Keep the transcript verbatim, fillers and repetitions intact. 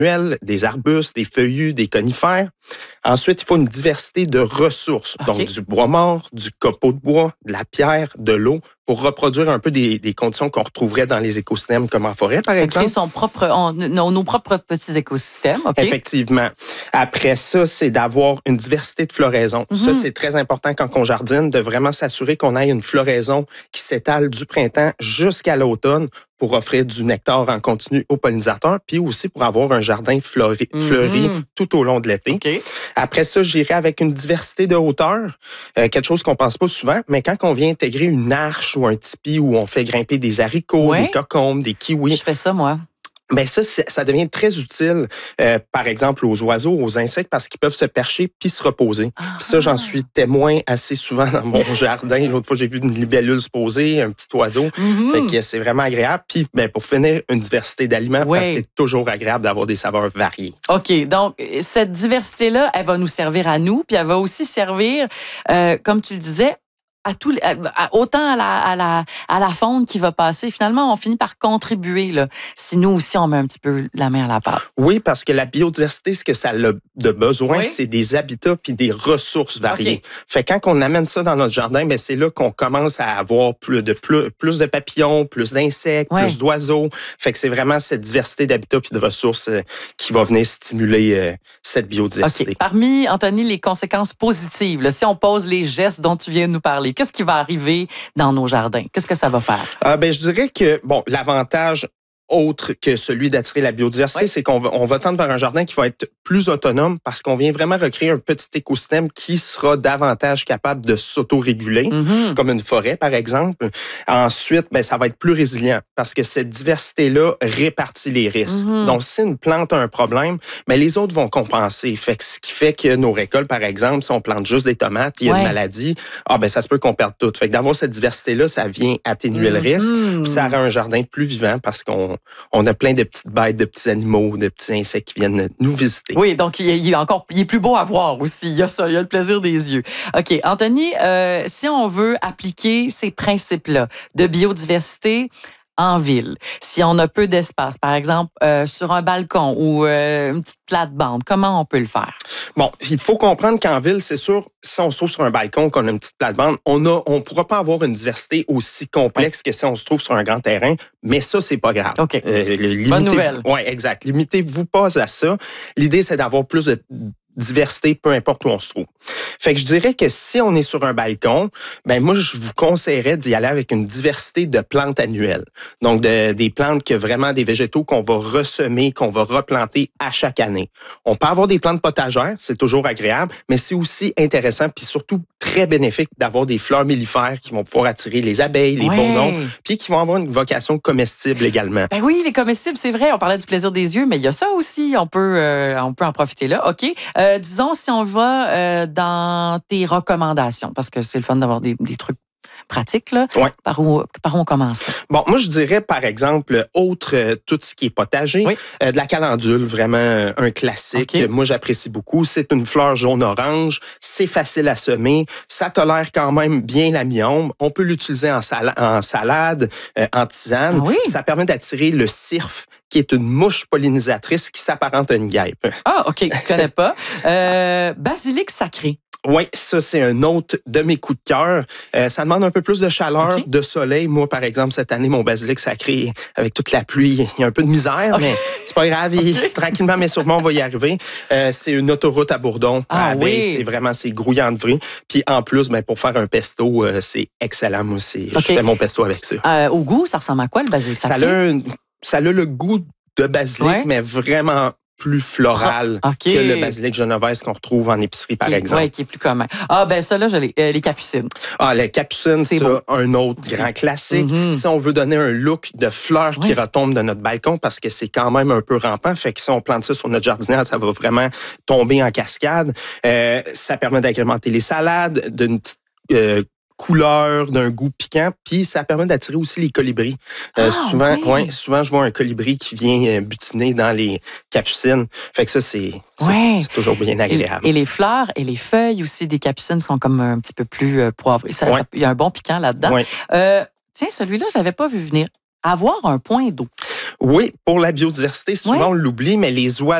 annuels, des arbustes, des feuillus, des conifères. Ensuite, il faut une diversité de ressources, okay. donc du bois mort, du copeau de bois, de la pierre, de l'eau, pour reproduire un peu des, des conditions qu'on retrouverait dans les écosystèmes comme en forêt, par ça exemple. Crée son propre, on, nos, nos propres petits écosystèmes. Okay. Effectivement. Après ça, c'est d'avoir une diversité de floraison. Mm-hmm. Ça, c'est très important quand on jardine, de vraiment s'assurer qu'on ait une floraison qui s'étale du printemps jusqu'à l'automne pour offrir du nectar en continu aux pollinisateurs, puis aussi pour avoir un jardin fleuri, mm-hmm. fleuri tout au long de l'été. Okay. Après ça, j'irai avec une diversité de hauteur, euh, quelque chose qu'on pense pas souvent, mais quand on vient intégrer une arche ou un tipi où on fait grimper des haricots, ouais. des cocombes, des kiwis. Je fais ça, moi. Ben ça, ça devient très utile, euh, par exemple, aux oiseaux, aux insectes, parce qu'ils peuvent se percher puis se reposer. Ah. Puis ça, j'en suis témoin assez souvent dans mon jardin. L'autre fois, j'ai vu une libellule se poser, un petit oiseau. Mm-hmm. Fait que c'est vraiment agréable. Puis, ben, pour finir, une diversité d'aliments, ouais. parce que c'est toujours agréable d'avoir des saveurs variées. OK. Donc, cette diversité-là, elle va nous servir à nous, puis elle va aussi servir, euh, comme tu le disais, à tout, à, autant à la, à, la, à la faune qui va passer. Finalement, on finit par contribuer, là, si nous aussi, on met un petit peu la main à la pâte. Oui, parce que la biodiversité, ce que ça a de besoin, oui. c'est des habitats puis des ressources variées. Okay. Fait que quand on amène ça dans notre jardin, ben c'est là qu'on commence à avoir plus de, plus, plus de papillons, plus d'insectes, oui. plus d'oiseaux. Fait que c'est vraiment cette diversité d'habitats puis de ressources euh, qui va venir stimuler euh, cette biodiversité. Okay. Parmi, Anthony, les conséquences positives, là, si on pose les gestes dont tu viens de nous parler, qu'est-ce qui va arriver dans nos jardins? Qu'est-ce que ça va faire? Euh, ben, je dirais que, bon, l'avantage autre que celui d'attirer la biodiversité, oui. c'est qu'on va, on va tendre vers un jardin qui va être plus autonome parce qu'on vient vraiment recréer un petit écosystème qui sera davantage capable de s'autoréguler, mm-hmm. comme une forêt, par exemple. Ensuite, ben, ça va être plus résilient parce que cette diversité-là répartit les risques. Mm-hmm. Donc, si une plante a un problème, ben, les autres vont compenser. Fait que ce qui fait que nos récoltes, par exemple, si on plante juste des tomates, il y a ouais. une maladie, ah, ben, ça se peut qu'on perde tout. Fait que d'avoir cette diversité-là, ça vient atténuer mm-hmm. le risque. Puis ça rend un jardin plus vivant parce qu'on On a plein de petites bêtes, de petits animaux, de petits insectes qui viennent nous visiter. Oui, donc il est, encore, il est plus beau à voir aussi. Il y a ça, il y a le plaisir des yeux. OK, Anthony, euh, si on veut appliquer ces principes-là de biodiversité en ville, si on a peu d'espace, par exemple euh, sur un balcon ou euh, une petite plate-bande, comment on peut le faire? Bon, il faut comprendre qu'en ville, c'est sûr, si on se trouve sur un balcon, qu'on a une petite plate-bande, on ne on pourra pas avoir une diversité aussi complexe ouais. que si on se trouve sur un grand terrain, mais ça, c'est pas grave. OK. Euh, limitez, bonne nouvelle. Oui, exact. Limitez-vous pas à ça. L'idée, c'est d'avoir plus de diversité, peu importe où on se trouve. Fait que je dirais que si on est sur un balcon, ben moi, je vous conseillerais d'y aller avec une diversité de plantes annuelles. Donc, de, des plantes que vraiment des végétaux qu'on va ressemer, qu'on va replanter à chaque année. On peut avoir des plantes potagères, c'est toujours agréable, mais c'est aussi intéressant puis surtout très bénéfique d'avoir des fleurs mellifères qui vont pouvoir attirer les abeilles, les ouais. bourdons, puis qui vont avoir une vocation comestible également. Ben oui, les comestibles, c'est vrai. On parlait du plaisir des yeux, mais il y a ça aussi. On peut, euh, on peut en profiter là. OK. Euh, disons, si on va euh, dans tes recommandations, parce que c'est le fun d'avoir des, des trucs pratiques, là. Ouais. Par où, par où on commence? Là? Bon, moi, je dirais, par exemple, autre, euh, tout ce qui est potager, oui. euh, de la calendule, vraiment euh, un classique. Okay. Moi, j'apprécie beaucoup. C'est une fleur jaune-orange. C'est facile à semer. Ça tolère quand même bien la mi-ombre. On peut l'utiliser en, sal- en salade, euh, en tisane. Ah oui? Ça permet d'attirer le cirfe, qui est une mouche pollinisatrice qui s'apparente à une guêpe. Ah, OK, je ne connais pas. Euh, basilic sacré. Oui, ça, c'est un autre de mes coups de cœur. Euh, ça demande un peu plus de chaleur, okay. de soleil. Moi, par exemple, cette année, mon basilic sacré, avec toute la pluie, il y a un peu de misère, okay. mais c'est pas grave. Okay. Il, tranquillement, mais sûrement, on va y arriver. Euh, c'est une autoroute à Bourdon. Ah, oui. C'est vraiment, c'est grouillant de vrai. Puis en plus, ben, pour faire un pesto, euh, c'est excellent. Moi, c'est, okay. je fais mon pesto avec ça. Euh, au goût, ça ressemble à quoi, le basilic sacré? Ça a, une, ça a le goût de basilic, ouais. mais vraiment plus floral ah, okay. que le basilic genovese qu'on retrouve en épicerie, par okay. exemple. Oui, qui est plus commun. Ah, ben ça, là, je l'ai. Euh, les capucines. Ah, les capucines, c'est ça, un autre c'est... grand classique. Mm-hmm. Si on veut donner un look de fleurs oui. qui retombent de notre balcon, parce que c'est quand même un peu rampant, fait que si on plante ça sur notre jardinière, ça va vraiment tomber en cascade. Euh, ça permet d'agrémenter les salades, d'une petite euh, couleur, d'un goût piquant, puis ça permet d'attirer aussi les colibris. Euh, ah, souvent, oui. ouais, souvent, je vois un colibri qui vient butiner dans les capucines. Fait que ça, c'est, c'est, ouais. c'est toujours bien agréable. Et, et les fleurs et les feuilles aussi des capucines sont comme un petit peu plus euh, poivrées. Ça, ouais. ça, il y a un bon piquant là-dedans. Ouais. Euh, tiens, celui-là, je ne l'avais pas vu venir. Avoir un point d'eau. Oui, pour la biodiversité, souvent Ouais. on l'oublie, mais les oiseaux